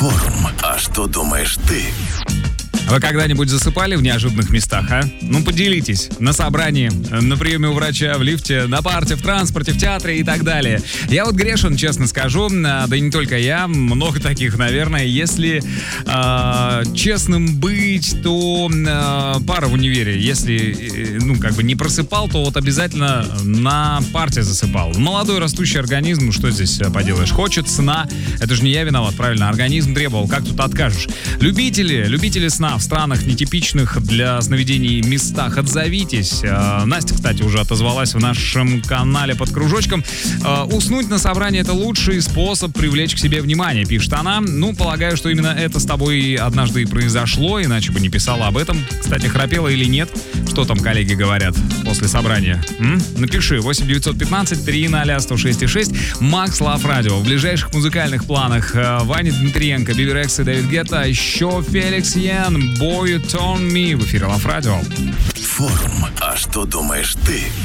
Форум. А что думаешь ты? Вы когда-нибудь засыпали в неожиданных местах, а? Ну, поделитесь. На собрании, на приеме у врача, в лифте, на парте, в транспорте, в театре и так далее. Я вот грешен, честно скажу, да и не только я, много таких, наверное. Если честным быть, то пара в универе, если, не просыпал, то вот обязательно на парте засыпал. Молодой растущий организм, что здесь поделаешь? Хочет сна, это же не я виноват, правильно? Организм требовал, как тут откажешь? Любители сна в странах, нетипичных для сновидений местах, отзовитесь. Настя, кстати, уже отозвалась в нашем канале под кружочком. Уснуть на собрании — это лучший способ привлечь к себе внимание, пишет она. Ну, полагаю, что именно это с тобой однажды и произошло, иначе бы не писала об этом. Кстати, храпела или нет? Что там коллеги говорят после собрания? Напиши 8-915-300-106-6. Макс Лав Радио. В ближайших музыкальных планах Ваня Дмитриенко, Биби Рекс и Дэвид Гетта, еще Феликс Йен, Boy You Turn Me в эфире Лав Радио. Форум. А что думаешь ты?